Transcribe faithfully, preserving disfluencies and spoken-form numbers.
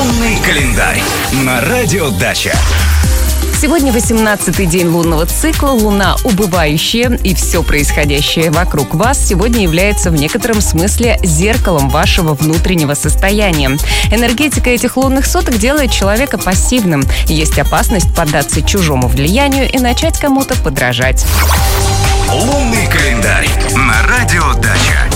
Лунный календарь на радио Дача. Сегодня восемнадцатый день лунного цикла, луна убывающая, и все происходящее вокруг вас сегодня является в некотором смысле зеркалом вашего внутреннего состояния. Энергетика этих лунных суток делает человека пассивным. Есть опасность поддаться чужому влиянию и начать кому-то подражать. Лунный календарь на радио Дача.